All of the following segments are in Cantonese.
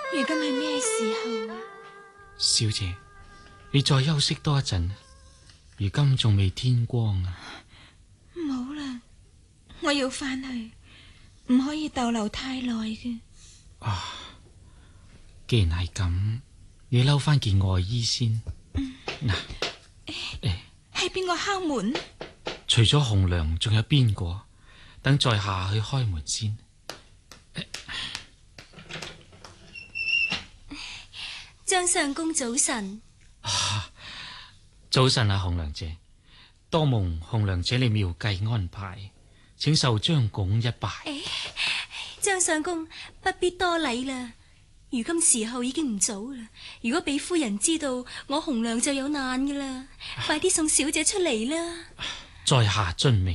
如今係咩時候啊？ 小姐，你再休息多一陣，如今仲未天光啊。 唔好啦，我要翻去，唔可以逗留太耐嘅。 既然係咁，你摟翻件外衣先。嗱， 係邊個敲門？ 除咗紅娘，仲有邊個？等在下去開門先。 張相公早晨。 早晨啊，紅娘姐，多蒙紅娘姐你妙計安排，請受張拱一拜。 張相公不必多禮啦，如今時候已經唔早啦，如果俾夫人知道，我紅娘就有難噶啦。快啲送小姐出嚟啦。 在下遵命。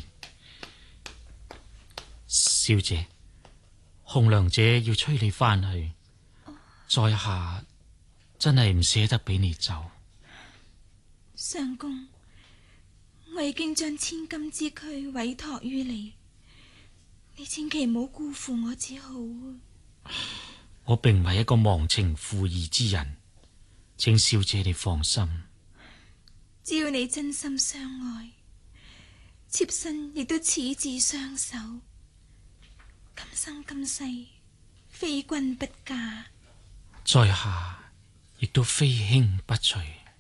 小姐，紅娘姐要催你翻去，在下真係唔捨得俾你走。 相公，我已經將千金之軀委託於你，你千祈唔好辜負我至好啊！ 我並唔係一個忘情負義之人，請小姐你放心。 只要你真心相愛，妾身亦都此致相守，今生今世非君不嫁。 在下亦都非卿不娶。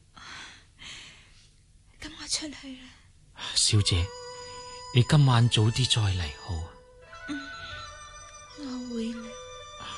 咁我出去啦。 小姐，你今晚早啲再嚟好。 我會啦。